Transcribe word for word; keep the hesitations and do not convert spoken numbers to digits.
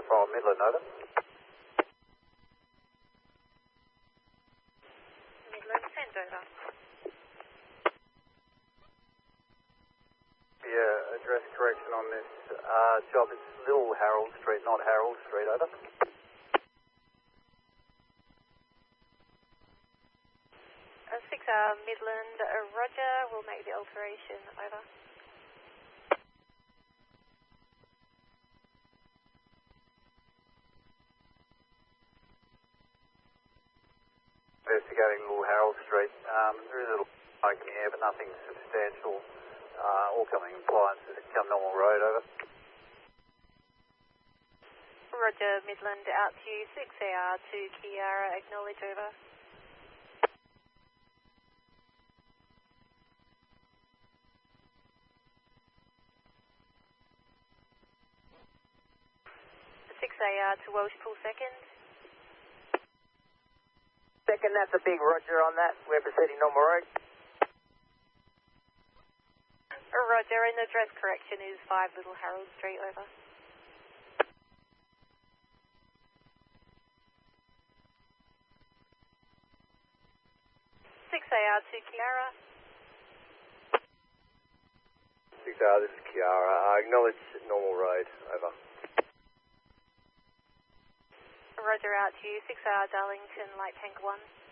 from Midland, over. Midland, send over. Yeah, address correction on this uh, job. It's Little Harold Street, not Harold Street, over. Uh, six uh, Midland, uh, roger, we'll make the alteration, over. Investigating Little Harold Street. Um, there is a little smoke in the air, but nothing substantial. Uh, all coming appliances, come normal road, over. Roger, Midland, out to you, six A R to Kiara, acknowledge, over. six A R to Welsh Pool, second. Second, that's a big roger on that. We're proceeding normal road. Roger, and the address correction is five Little Harold Street, over. six A R to Kiara. six R, this is Kiara. I acknowledge normal road, over. Roger, out to you, six R Darlington, Light Tank one.